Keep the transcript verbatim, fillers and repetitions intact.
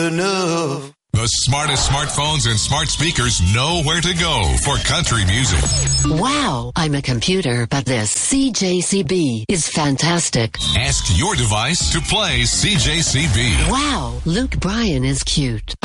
enough. The smartest smartphones and smart speakers know where to go for country music. Wow, I'm a computer, but this C J C B is fantastic. Ask your device to play C J C B. Wow, Luke Bryan is cute.